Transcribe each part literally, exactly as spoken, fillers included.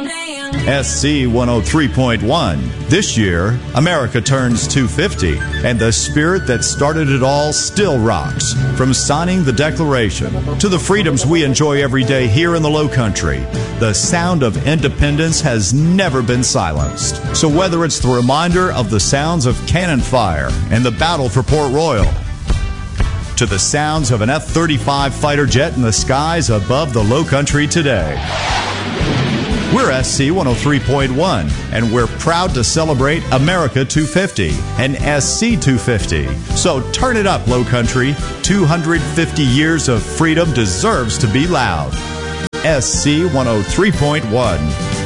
S C one oh three point one. This year, America turns two fifty, and the spirit that started it all still rocks. From signing the Declaration to the freedoms we enjoy every day here in the Low Country, the sound of independence has never been silenced. So whether it's the reminder of the sounds of cannon fire and the battle for Port Royal, to the sounds of an F thirty-five fighter jet in the skies above the Low Country today, we're S C one oh three point one, and we're proud to celebrate America two fifty and S C two fifty. So turn it up, Low Country. two hundred fifty years of freedom deserves to be loud. S C one oh three point one.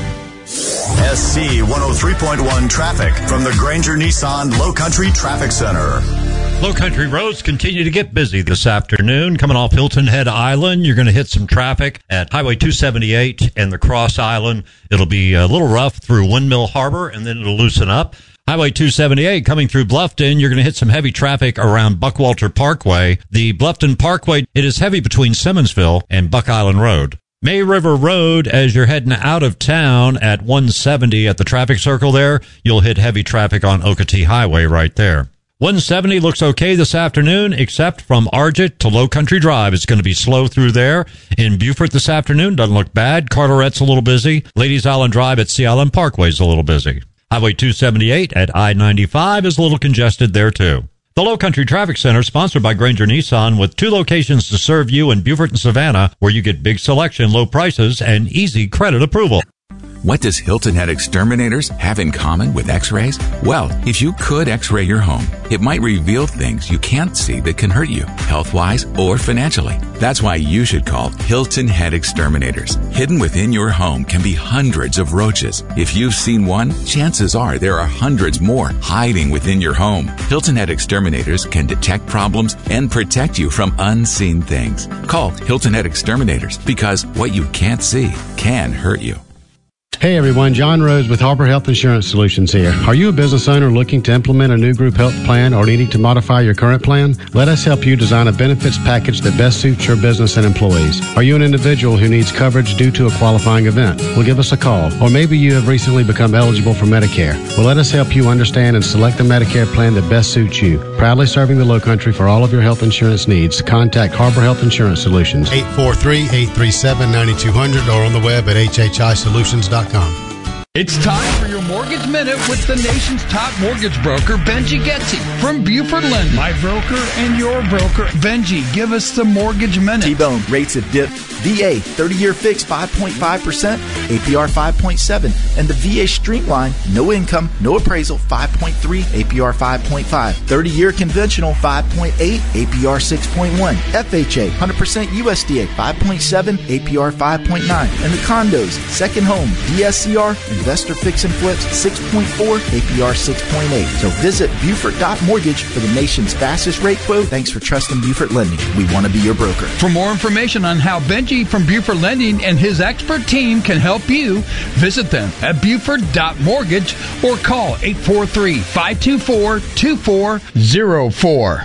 S C one oh three point one traffic from the Granger Nissan Low Country Traffic Center. Low Country roads continue to get busy this afternoon. Coming off Hilton Head Island, you're going to hit some traffic at Highway two seventy-eight and the Cross Island. It'll be a little rough through Windmill Harbor, and then it'll loosen up. Highway two seventy-eight coming through Bluffton, you're going to hit some heavy traffic around Buckwalter Parkway. The Bluffton Parkway, it is heavy between Simmonsville and Buck Island Road. May River Road, as you're heading out of town at one seventy at the traffic circle there, you'll hit heavy traffic on Okatee Highway right there. one seventy looks okay this afternoon, except from Argent to Low Country Drive. It's going to be slow through there. In Beaufort this afternoon, doesn't look bad. Carteret's a little busy. Ladies Island Drive at Sea Island Parkway is a little busy. Highway two seventy-eight at I ninety-five is a little congested there, too. The Low Country Traffic Center, sponsored by Granger Nissan, with two locations to serve you in Beaufort and Savannah, where you get big selection, low prices, and easy credit approval. What does Hilton Head Exterminators have in common with X-rays? Well, if you could X-ray your home, it might reveal things you can't see that can hurt you, health-wise or financially. That's why you should call Hilton Head Exterminators. Hidden within your home can be hundreds of roaches. If you've seen one, chances are there are hundreds more hiding within your home. Hilton Head Exterminators can detect problems and protect you from unseen things. Call Hilton Head Exterminators, because what you can't see can hurt you. Hey everyone, John Rose with Harbor Health Insurance Solutions here. Are you a business owner looking to implement a new group health plan or needing to modify your current plan? Let us help you design a benefits package that best suits your business and employees. Are you an individual who needs coverage due to a qualifying event? Well, give us a call. Or maybe you have recently become eligible for Medicare. Well, let us help you understand and select the Medicare plan that best suits you. Proudly serving the Low Country for all of your health insurance needs. Contact Harbor Health Insurance Solutions. eight four three, eight three seven, nine two zero zero or on the web at h h i solutions dot com. It's time for your Mortgage Minute with the nation's top mortgage broker, Benji Getty from Buford Lending. My broker and your broker. Benji, give us the Mortgage Minute. T-Bone rates have dipped. V A thirty-year fixed five point five percent, A P R five point seven, and the V A Streetline, no income, no appraisal, five point three, A P R five point five. thirty-year conventional, five point eight, A P R six point one. F H A, one hundred percent U S D A, five point seven, A P R five point nine. And the condos, second home, D S C R, investor fix and flips, six point four, A P R six point eight. So visit Buford dot mortgage for the nation's fastest rate quote. Thanks for trusting Buford Lending. We want to be your broker. For more information on how Benji from Buford Lending and his expert team can help you, visit them at Buford dot mortgage or call eight four three, five two four, two four zero four.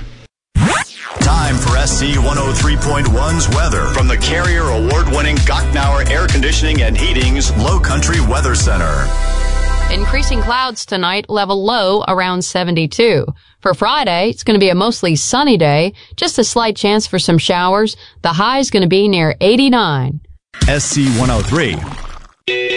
Time for S C one oh three point one's weather from the Carrier Award-winning Gocknauer Air Conditioning and Heating's Low Country Weather Center. Increasing clouds tonight, level low around seventy-two. For Friday, it's going to be a mostly sunny day, just a slight chance for some showers. The high is going to be near eighty-nine. S C one oh three.